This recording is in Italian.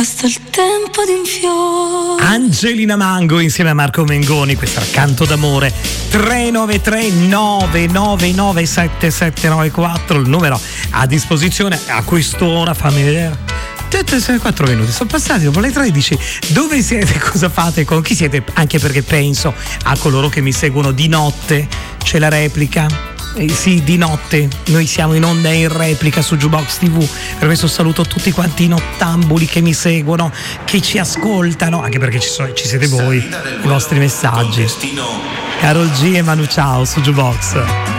basta il tempo di un fiore. Angelina Mango insieme a Marco Mengoni, questo era Canto d'amore. 393 999 7794 il numero a disposizione a quest'ora, fammi vedere. 4 minuti sono passati dopo le 13. Dove siete? Cosa fate? Con chi siete? Anche perché penso a coloro che mi seguono di notte. C'è la replica. Sì, di notte noi siamo in onda in replica su Jukebox TV. Per questo saluto tutti quanti i nottambuli che mi seguono, che ci ascoltano, anche perché ci siete voi, i vostri messaggi. Carol G e Manu Ciao su Jukebox.